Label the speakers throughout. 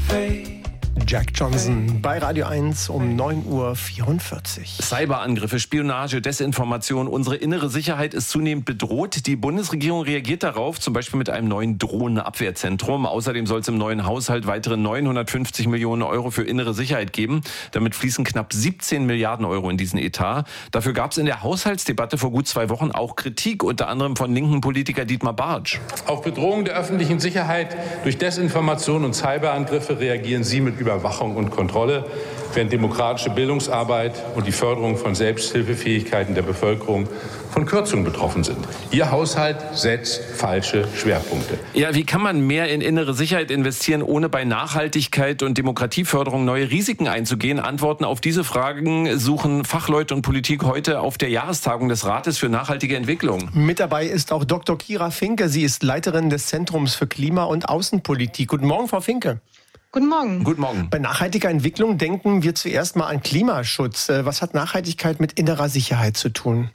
Speaker 1: Jack Johnson bei Radio 1 um 9:44 Uhr.
Speaker 2: Cyberangriffe, Spionage, Desinformation. Unsere innere Sicherheit ist zunehmend bedroht. Die Bundesregierung reagiert darauf, zum Beispiel mit einem neuen Drohnenabwehrzentrum. Außerdem soll es im neuen Haushalt weitere 950 Millionen Euro für innere Sicherheit geben. Damit fließen knapp 17 Milliarden Euro in diesen Etat. Dafür gab es in der Haushaltsdebatte vor gut 2 Wochen auch Kritik, unter anderem von linken Politiker Dietmar Bartsch.
Speaker 3: Auf Bedrohungen der öffentlichen Sicherheit durch Desinformation und Cyberangriffe reagieren Sie mit Überwachung und Kontrolle, während demokratische Bildungsarbeit und die Förderung von Selbsthilfefähigkeiten der Bevölkerung von Kürzungen betroffen sind. Ihr Haushalt setzt falsche Schwerpunkte.
Speaker 2: Ja, wie kann man mehr in innere Sicherheit investieren, ohne bei Nachhaltigkeit und Demokratieförderung neue Risiken einzugehen? Antworten auf diese Fragen suchen Fachleute und Politik heute auf der Jahrestagung des Rates für nachhaltige Entwicklung.
Speaker 1: Mit dabei ist auch Dr. Kira Finke. Sie ist Leiterin des Zentrums für Klima- und Außenpolitik. Guten Morgen, Frau Finke.
Speaker 4: Guten Morgen.
Speaker 2: Guten Morgen.
Speaker 1: Bei nachhaltiger Entwicklung denken wir zuerst mal an Klimaschutz. Was hat Nachhaltigkeit mit innerer Sicherheit zu tun?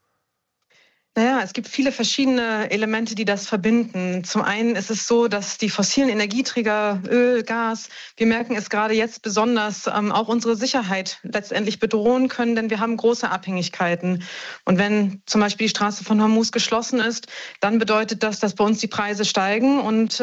Speaker 4: Naja, es gibt viele verschiedene Elemente, die das verbinden. Zum einen ist es so, dass die fossilen Energieträger, Öl, Gas, wir merken es gerade jetzt besonders, auch unsere Sicherheit letztendlich bedrohen können, denn wir haben große Abhängigkeiten. Und wenn zum Beispiel die Straße von Hormuz geschlossen ist, dann bedeutet das, dass bei uns die Preise steigen und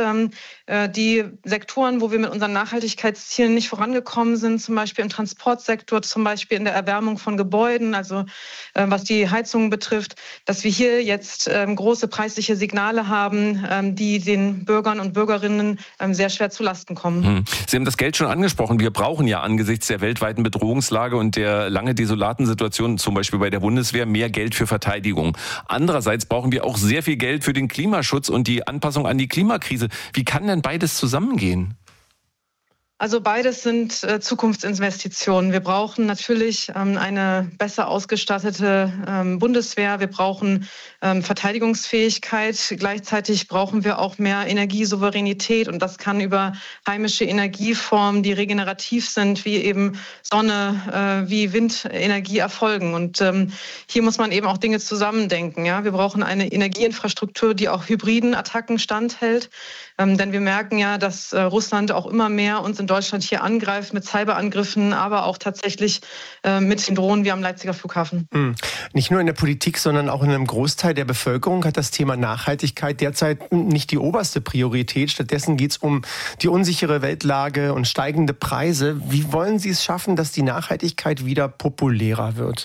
Speaker 4: die Sektoren, wo wir mit unseren Nachhaltigkeitszielen nicht vorangekommen sind, zum Beispiel im Transportsektor, zum Beispiel in der Erwärmung von Gebäuden, also was die Heizungen betrifft, dass wir hier jetzt große preisliche Signale haben, die den Bürgern und Bürgerinnen sehr schwer zu Lasten kommen.
Speaker 2: Sie haben das Geld schon angesprochen. Wir brauchen ja angesichts der weltweiten Bedrohungslage und der lange desolaten Situation, zum Beispiel bei der Bundeswehr, mehr Geld für Verteidigung. Andererseits brauchen wir auch sehr viel Geld für den Klimaschutz und die Anpassung an die Klimakrise. Wie kann denn beides zusammengehen?
Speaker 4: Also beides sind Zukunftsinvestitionen. Wir brauchen natürlich eine besser ausgestattete Bundeswehr. Wir brauchen Verteidigungsfähigkeit. Gleichzeitig brauchen wir auch mehr Energiesouveränität. Und das kann über heimische Energieformen, die regenerativ sind, wie eben Sonne, wie Windenergie erfolgen. Und hier muss man eben auch Dinge zusammendenken. Ja? Wir brauchen eine Energieinfrastruktur, die auch hybriden Attacken standhält. Denn wir merken ja, dass Russland auch immer mehr uns in Deutschland hier angreift mit Cyberangriffen, aber auch tatsächlich mit den Drohnen wie am Leipziger Flughafen.
Speaker 1: Nicht nur in der Politik, sondern auch in einem Großteil der Bevölkerung hat das Thema Nachhaltigkeit derzeit nicht die oberste Priorität. Stattdessen geht es um die unsichere Weltlage und steigende Preise. Wie wollen Sie es schaffen, dass die Nachhaltigkeit wieder populärer wird?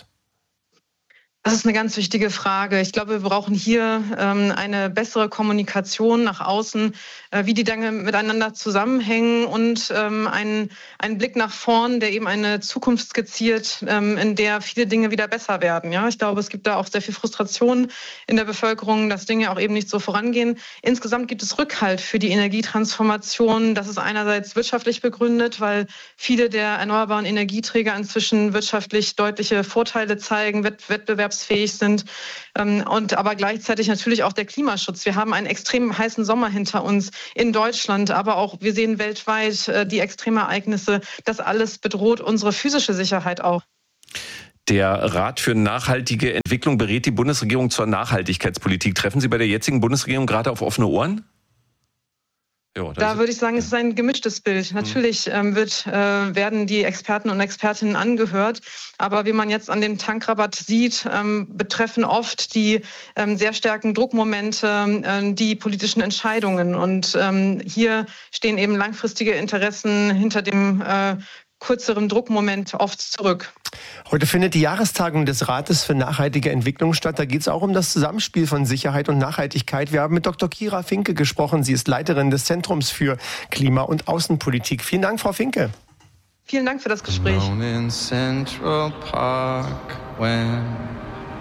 Speaker 4: Das ist eine ganz wichtige Frage. Ich glaube, wir brauchen hier eine bessere Kommunikation nach außen, wie die Dinge miteinander zusammenhängen und einen Blick nach vorn, der eben eine Zukunft skizziert, in der viele Dinge wieder besser werden. Ja, ich glaube, es gibt da auch sehr viel Frustration in der Bevölkerung, dass Dinge auch eben nicht so vorangehen. Insgesamt gibt es Rückhalt für die Energietransformation. Das ist einerseits wirtschaftlich begründet, weil viele der erneuerbaren Energieträger inzwischen wirtschaftlich deutliche Vorteile zeigen, wettbewerbsfähig sind und aber gleichzeitig natürlich auch der Klimaschutz. Wir haben einen extrem heißen Sommer hinter uns in Deutschland, aber auch wir sehen weltweit die Extremereignisse. Das alles bedroht unsere physische Sicherheit auch.
Speaker 2: Der Rat für nachhaltige Entwicklung berät die Bundesregierung zur Nachhaltigkeitspolitik. Treffen Sie bei der jetzigen Bundesregierung gerade auf offene Ohren? Ja,
Speaker 4: da würde ich sagen, es ist ein gemischtes Bild. Natürlich werden die Experten und Expertinnen angehört, aber wie man jetzt an dem Tankrabatt sieht, betreffen oft die sehr starken Druckmomente die politischen Entscheidungen. Und hier stehen eben langfristige Interessen hinter dem kürzeren Druckmoment oft zurück.
Speaker 1: Heute findet die Jahrestagung des Rates für nachhaltige Entwicklung statt. Da geht es auch um das Zusammenspiel von Sicherheit und Nachhaltigkeit. Wir haben mit Dr. Kira Finke gesprochen. Sie ist Leiterin des Zentrums für Klima- und Außenpolitik. Vielen Dank, Frau Finke.
Speaker 4: Vielen Dank für das Gespräch.